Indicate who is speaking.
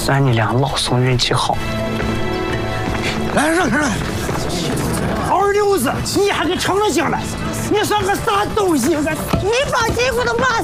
Speaker 1: 算你俩老宋运气好。
Speaker 2: 来，二流子，你还给成了精了？你算个啥东西？你把金箍都骂